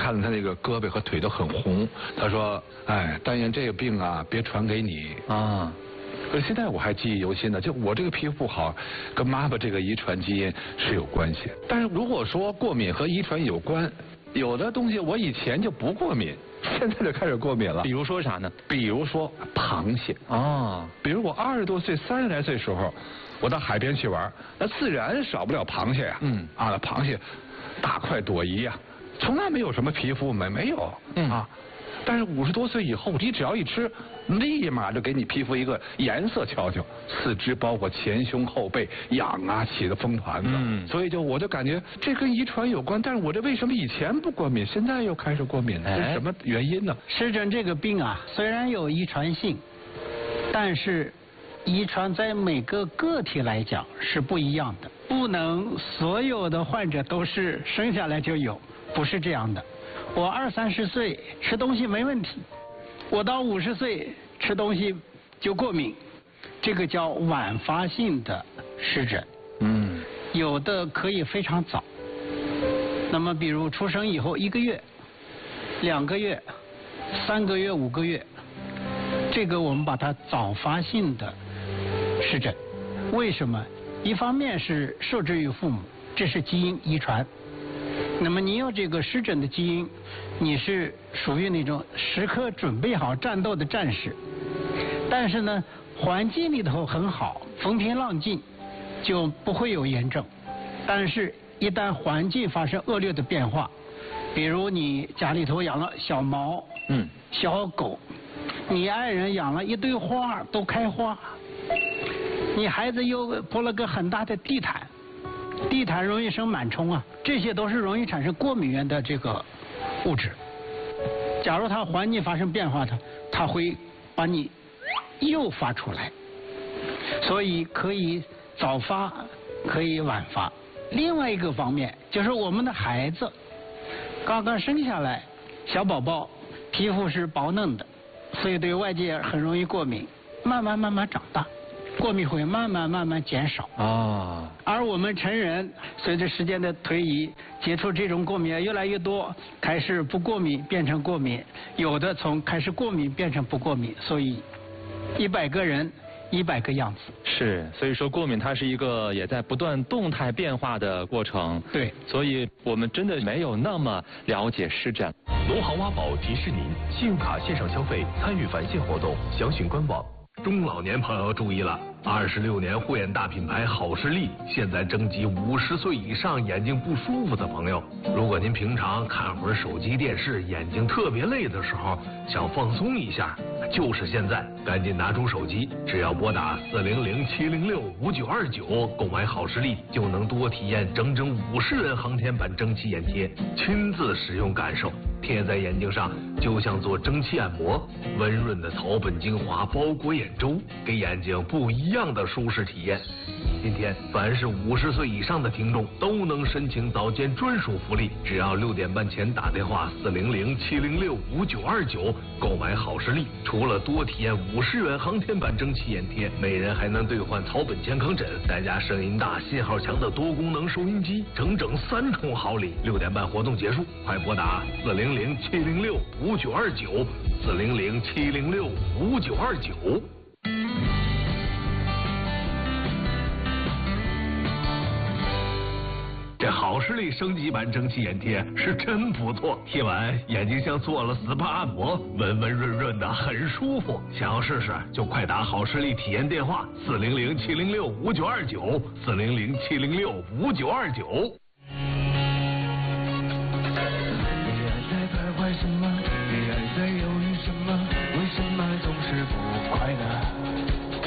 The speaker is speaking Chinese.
看他那个胳膊和腿都很红。他说：“哎，但愿这个病啊，别传给你啊。”可是现在我还记忆犹新呢，就我这个皮肤不好，跟妈妈这个遗传基因是有关系。但是如果说过敏和遗传有关，有的东西我以前就不过敏，现在就开始过敏了。 比如说啥呢？ 比如说螃蟹啊，比如我20多岁、30来岁时候，我到海边去玩，那自然少不了螃蟹呀。那螃蟹大快朵颐呀，从来没有什么皮肤没有啊。但是50多岁以后，你只要一吃，立马就给你皮肤一个颜色瞧瞧，四肢包括前胸后背痒啊，起个风团子。所以我就感觉这跟遗传有关，但是我这为什么以前不过敏，现在又开始过敏呢？这是什么原因呢？ 湿疹这个病啊，虽然有遗传性，但是遗传在每个个体来讲是不一样的，不能所有的患者都是生下来就有，不是这样的。我20、30岁吃东西没问题，我到50岁吃东西就过敏，这个叫晚发性的湿疹。有的可以非常早，那么比如出生以后1个月、2个月、3个月、5个月，这个我们把它早发性的湿疹。为什么？一方面是受制于父母，这是基因遗传。那么你有这个湿疹的基因，你是属于那种时刻准备好战斗的战士。但是呢，环境里头很好，风平浪静，就不会有炎症。但是，一旦环境发生恶劣的变化，比如你家里头养了小猫、小狗，你爱人养了一堆花都开花，你孩子又铺了个很大的地毯。地毯容易生螨虫啊，这些都是容易产生过敏原的这个物质。假如它环境发生变化，它会把你诱发出来，所以可以早发，可以晚发。另外一个方面就是我们的孩子刚刚生下来，小宝宝皮肤是薄嫩的，所以对外界很容易过敏，慢慢长大。过敏会慢慢减少啊，而我们成人随着时间的推移，接触这种过敏越来越多，开始不过敏变成过敏，有的从开始过敏变成不过敏，所以100个人100个样子。 是，所以说过敏它是一个也在不断动态变化的过程。 对， 所以我们真的没有那么了解湿疹。 农行挖宝提示您：信用卡线上消费参与返现活动，详询官网。中老年朋友注意了，26年护眼大品牌好视力现在征集50岁以上眼睛不舒服的朋友。如果您平常看会儿手机电视，眼睛特别累的时候，想放松一下，就是现在，赶紧拿出手机，只要拨打400-706-5929购买好视力，就能多体验整整50元航天版蒸汽眼贴，亲自使用感受。贴在眼睛上就像做蒸汽按摩，温润的草本精华包裹眼周，给眼睛不一样的舒适体验。今天凡是50岁以上的听众都能申请早间专属福利，只要6点半前打电话400-706-5929购买好视力，除了多体验50元航天版蒸汽眼贴，每人还能兑换草本健康枕，再加声音大、信号强的多功能收音机，整整3重好礼。6点半活动结束，快拨打400-706-5929，400-706-5929。这好视力升级版蒸汽眼贴是真不错，贴完眼睛像做了 SPA 按摩，温温润润的，很舒服。想要试试就快打好视力体验电话400-706-5929，400-706-5929。